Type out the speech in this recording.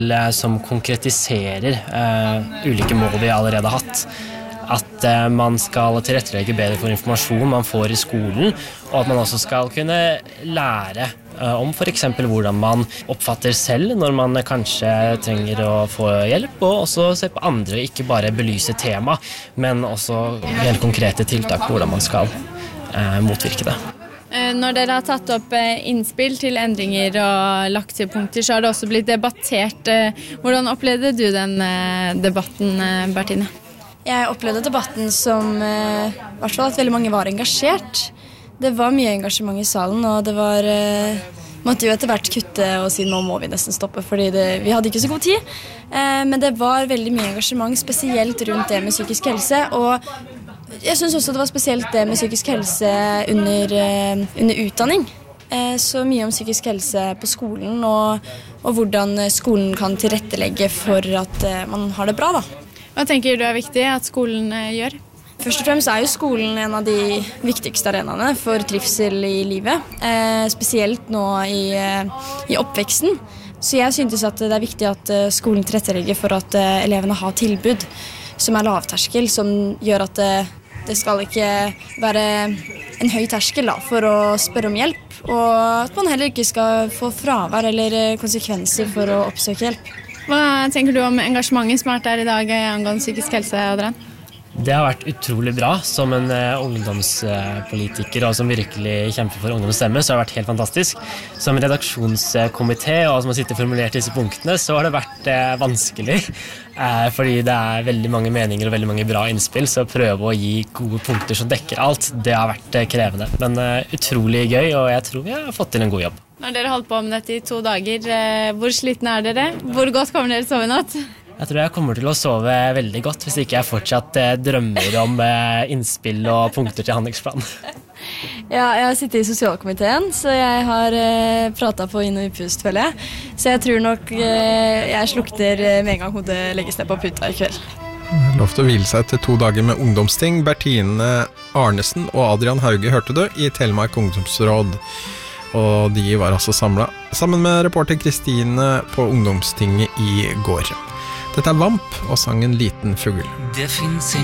som konkretiserer ulike mål vi allerede har hatt. At man skal tilrettelegge bedre for informasjon man får i skolen, og at man også skal kunne lære om for eksempel hvordan man oppfatter selv når man kanskje trenger å få hjelp, og også se på andre, ikke bare belyse tema, men også helt konkrete tiltak på hvordan man skal motvirke det. Når dere har tatt opp innspill til endringer og lagt til punkter, så har det også blitt debattert. Hvordan opplevde du den debatten, Bertine? Jeg opplevde debatten som i hvert fall at veldig mange var engasjert. Det var mye engasjement i salen, og det var måtte jo etter hvert kutte og si nå må vi nesten stoppe, fordi vi hadde ikke så god tid. Men det var veldig mye engasjement, spesielt rundt det med psykisk helse, og jeg synes også det var spesielt det med psykisk helse under utdanning. Så mye om psykisk helse på skolen, og hvordan skolen kan tilrettelegge for at man har det bra da. Hva tenker du viktig at skolen gjør? Først og fremst jo skolen en av de viktigste arenaene for trivsel i livet, spesielt nå i oppveksten. Så jeg synes at det viktig at skolen tilrettelegger for at elevene har tilbud som lavterskel, som gjør at det skal ikke være en høy terskel for å spørre om hjelp, og at man heller ikke skal få fravær eller konsekvenser for å oppsøke hjelp. Hva tenker du om engasjementet som har vært der i dag angående psykisk helse, Adrian? Det har vært utrolig bra. Som en ungdomspolitiker og som virkelig kjemper for ungdomsstemme, så har det vært helt fantastisk. Som en redaksjonskomité og som har sittet formulert disse punktene, så har det vært vanskelig. Fordi det veldig mange meninger og veldig mange bra innspill, så prøve å gi gode punkter som dekker alt, det har vært krevende. Men utrolig gøy, og jeg tror vi har fått til en god jobb. Når dere holdt på med dette i 2 dager, hvor slitne dere? Hvor godt kommer dere til å sove i natt? Jeg tror jeg kommer til å sove veldig godt hvis ikke jeg fortsatt drømmer om innspill og punkter til handlingsplanen. Ja, jeg har sittet i sosialkomiteen, så jeg har pratet på inn- og utpust, føler jeg. Så jeg tror nok jeg slukter med en gang hodet legges ned på puta i kveld. Lov til å hvile seg til 2 dager med ungdomsting. Bertine Arnesen og Adrian Hauge hørte du i Telemark ungdomsråd. Og de var altså samlet sammen med reporter Kristine på ungdomstinget i går. Dette Vamp og sangen Liten Fugl.